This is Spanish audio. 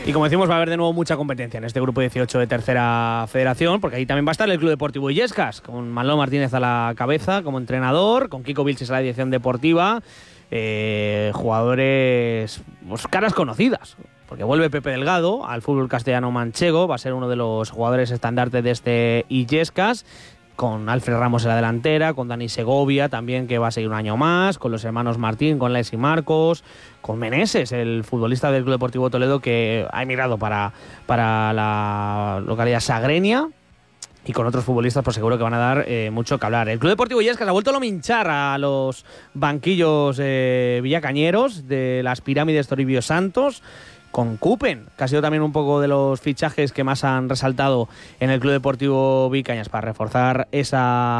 Y como decimos, va a haber de nuevo mucha competencia en este grupo 18 de Tercera Federación, porque ahí también va a estar el Club Deportivo Illescas, con Manolo Martínez a la cabeza como entrenador, con Kiko Vilches a la dirección deportiva, jugadores, pues, caras conocidas, porque vuelve Pepe Delgado al fútbol castellano manchego, va a ser uno de los jugadores estandartes de este Illescas, con Alfred Ramos en la delantera, con Dani Segovia también, que va a seguir un año más, con los hermanos Martín, con Les y Marcos, con Meneses, el futbolista del Club Deportivo Toledo, que ha emigrado para la localidad sagreña, y con otros futbolistas pues seguro que van a dar mucho que hablar. El Club Deportivo Illescas ha vuelto a lominchar a los banquillos villacañeros de las Pirámides Toribio Santos, con Cupen, que ha sido también un poco de los fichajes que más han resaltado en el Club Deportivo Vicañas para reforzar esa